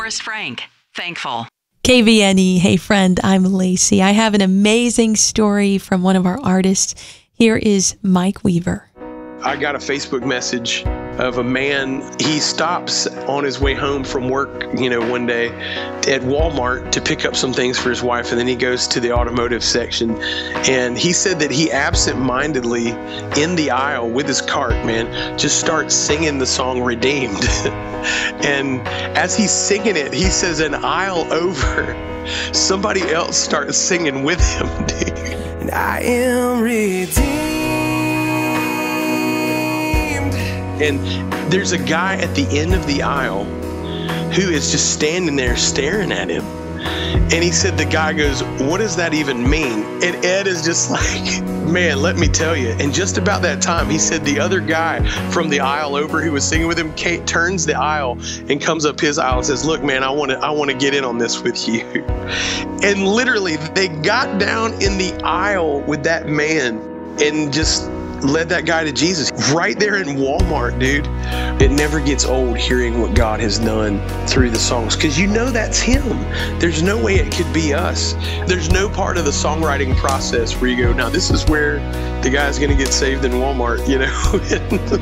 Forrest Frank, Thankful. KVNE, hey friend, I'm Lacey. I have an amazing story from one of our artists. Here is Mike Weaver. I got a Facebook message of a man. He stops on his way home from work, one day at Walmart to pick up some things for his wife. And then he goes to the automotive section. And he said that he absentmindedly in the aisle with his cart, man, just starts singing the song Redeemed. And as he's singing it, he says an aisle over, somebody else starts singing with him, dude. And I am redeemed. And there's a guy at the end of the aisle who is just standing there staring at him. And he said, the guy goes, what does that even mean? And Ed is just like, man, let me tell you. And just about that time, he said the other guy from the aisle over who was singing with him, Kate, turns the aisle and comes up his aisle and says, look, man, I want to get in on this with you. And literally, they got down in the aisle with that man and just led that guy to Jesus right there in Walmart, dude. It never gets old hearing what God has done through the songs, because that's him. There's no way it could be us. There's no part of the songwriting process where you go, now this is where the guy's going to get saved in Walmart,